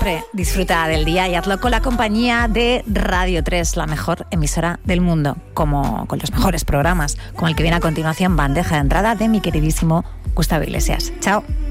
siempre, disfruta del día y hazlo con la compañía de Radio 3, la mejor emisora del mundo, como con los mejores programas, como el que viene a continuación, Bandeja de Entrada, de mi queridísimo Gustavo Iglesias. Chao.